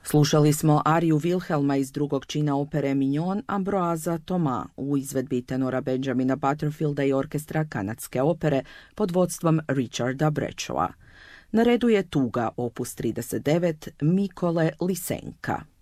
Slušali smo ariju Wilhelma iz drugog čina opere Mignon Ambroisa Thomas u izvedbi tenora Benjamina Butterfielda i orkestra kanadske opere pod vodstvom Richarda Bradshawa. Na redu je Tuga, opus 39, Mikole Lisenka.